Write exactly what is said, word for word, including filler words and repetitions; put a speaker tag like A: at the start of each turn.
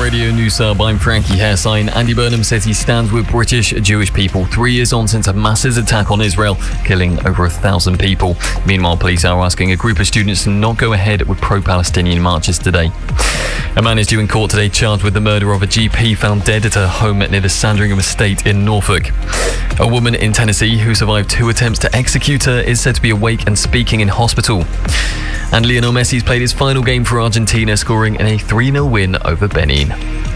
A: Radio News Hub, I'm Frankie Hairsign. Andy Burnham says he stands with British Jewish people three years on since a massive attack on Israel, killing over a thousand people. Meanwhile, police are asking a group of students to not go ahead with pro-Palestinian marches today. A man is due in court today charged with the murder of a G P found dead at her home near the Sandringham estate in Norfolk. A woman in Tennessee who survived two attempts to execute her is said to be awake and speaking in hospital. And Lionel Messi's played his final game for Argentina, scoring in a three nil win over Benin.